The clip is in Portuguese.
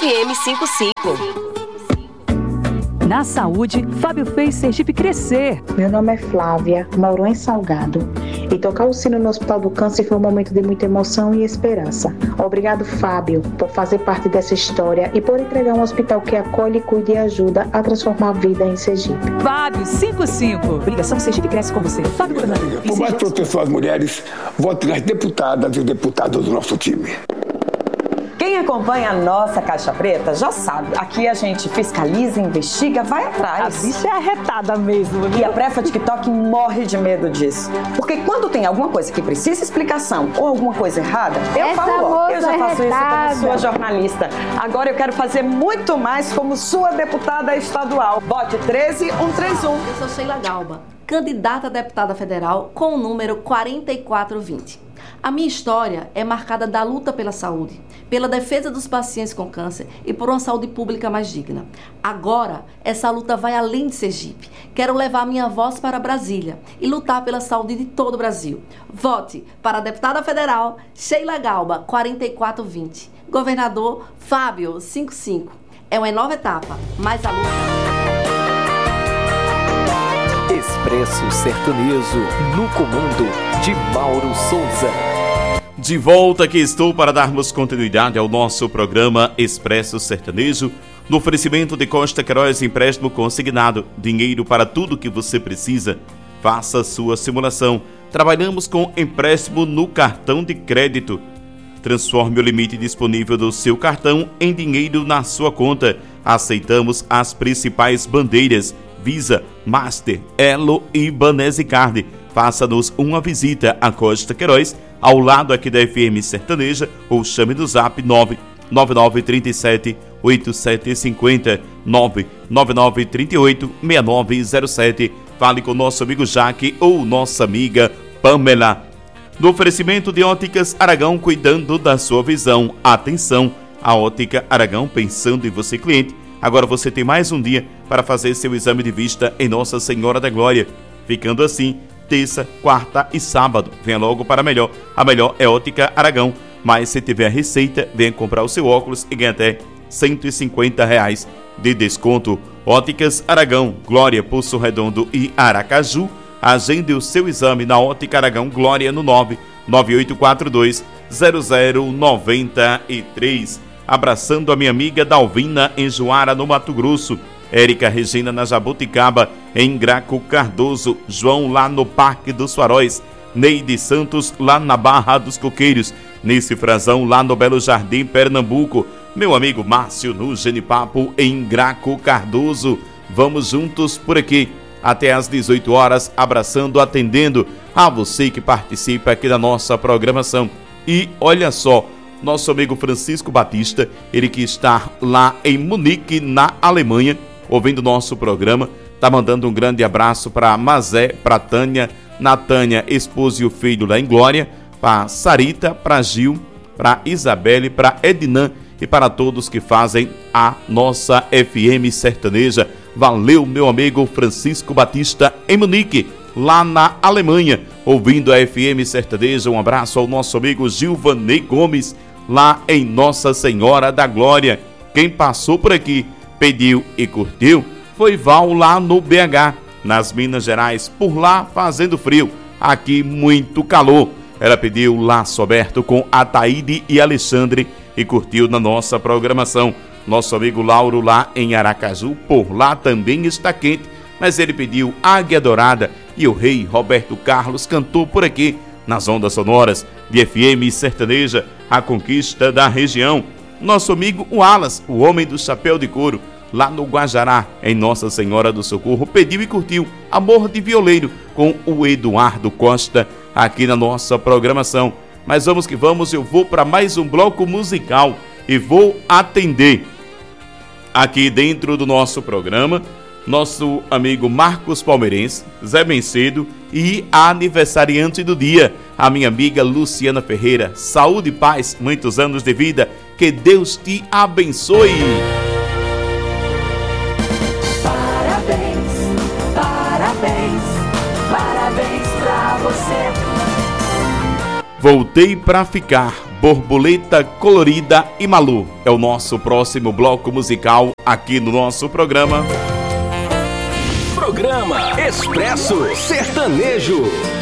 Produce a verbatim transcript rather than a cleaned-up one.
F M cinquenta e cinco. Na saúde, Fábio fez Sergipe crescer. Meu nome é Flávia, moro em Salgado. E tocar o sino no Hospital do Câncer foi um momento de muita emoção e esperança. Obrigado, Fábio, por fazer parte dessa história e por entregar um hospital que acolhe, cuida e ajuda a transformar a vida em Sergipe. Fábio cinquenta e cinco. Ligação Sergipe cresce com você. Fábio Coronel. Por mais proteção às mulheres, vote nas deputadas e deputados do nosso time. Quem acompanha a nossa Caixa Preta já sabe, aqui a gente fiscaliza, investiga, vai atrás. A bicha é arretada mesmo. E a Prefa TikTok morre de medo disso. Porque quando tem alguma coisa que precisa explicação ou alguma coisa errada, eu Essa falo logo. Eu já faço arretada. isso como sua jornalista. Agora eu quero fazer muito mais como sua deputada estadual. Vote treze um três um. Eu sou Sheila Galba, candidata a deputada federal com o número quatro quatro dois zero. A minha história é marcada da luta pela saúde, pela defesa dos pacientes com câncer e por uma saúde pública mais digna. Agora, essa luta vai além de Sergipe. Quero levar minha voz para Brasília e lutar pela saúde de todo o Brasil. Vote para a deputada federal Sheila Galba, quatro quatro dois zero. Governador Fábio cinquenta e cinco. É uma nova etapa, mas a luta... Expresso Sertanejo, no comando de Mauro Souza. De volta aqui estou para darmos continuidade ao nosso programa Expresso Sertanejo, no oferecimento de Costa Queiroz Empréstimo Consignado, dinheiro para tudo que você precisa. Faça sua simulação. Trabalhamos com empréstimo no cartão de crédito. Transforme o limite disponível do seu cartão em dinheiro na sua conta. Aceitamos as principais bandeiras Visa, Master, Elo e Banésicard. Faça-nos uma visita a Costa Queiroz, ao lado aqui da F M Sertaneja, ou chame no zap nove nove nove três sete oito sete cinco zero, nove nove nove três oito seis nove zero sete. Fale com nosso amigo Jaque ou nossa amiga Pamela. No oferecimento de Óticas Aragão, cuidando da sua visão. Atenção, a Ótica Aragão, pensando em você, cliente. Agora você tem mais um dia para fazer seu exame de vista em Nossa Senhora da Glória. Ficando assim, terça, quarta e sábado. Venha logo para a melhor. A melhor é Ótica Aragão. Mas se tiver a receita, venha comprar o seu óculos e ganhe até cento e cinquenta reais de desconto. Óticas Aragão, Glória, Poço Redondo e Aracaju. Agende o seu exame na Ótica Aragão Glória no nove nove oito quatro dois zero zero nove três. Abraçando a minha amiga Dalvina em Juara, no Mato Grosso. Érica Regina na Jabuticaba, em Graco Cardoso. João lá no Parque dos Faróis. Neide Santos lá na Barra dos Coqueiros. Nesse Frazão lá no Belo Jardim, Pernambuco. Meu amigo Márcio no Genipapo, em Graco Cardoso. Vamos juntos por aqui até às dezoito horas, abraçando, atendendo a você que participa aqui da nossa programação. E olha só, nosso amigo Francisco Batista, ele que está lá em Munique, na Alemanha, ouvindo nosso programa, tá mandando um grande abraço para Mazé, para Tânia, Natânia, esposa e o filho lá em Glória, para Sarita, para Gil, para Isabelle, para Ednan e para todos que fazem a nossa F M Sertaneja. Valeu, meu amigo Francisco Batista, em Munique, lá na Alemanha, ouvindo a F M Sertaneja. Um abraço ao nosso amigo Gilvanei Gomes, lá em Nossa Senhora da Glória. Quem passou por aqui, pediu e curtiu, foi Val lá no B H, nas Minas Gerais. Por lá fazendo frio, aqui muito calor. Ela pediu Laço Aberto com Ataíde e Alexandre e curtiu na nossa programação. Nosso amigo Lauro lá em Aracaju, por lá também está quente, mas ele pediu Águia Dourada e o rei Roberto Carlos cantou por aqui, nas ondas sonoras de F M Sertaneja, a conquista da região. Nosso amigo Wallace, o homem do chapéu de couro, lá no Guajará, em Nossa Senhora do Socorro, pediu e curtiu Amor de Violeiro com o Eduardo Costa, aqui na nossa programação. Mas vamos que vamos, eu vou para mais um bloco musical e vou atender aqui dentro do nosso programa nosso amigo Marcos Palmeirense, Zé Bencedo e a aniversariante do dia, a minha amiga Luciana Ferreira. Saúde e paz, muitos anos de vida, que Deus te abençoe. Parabéns, parabéns, parabéns pra você. Voltei pra ficar. Borboleta Colorida e Malu. É o nosso próximo bloco musical aqui no nosso programa. Programa Expresso Sertanejo.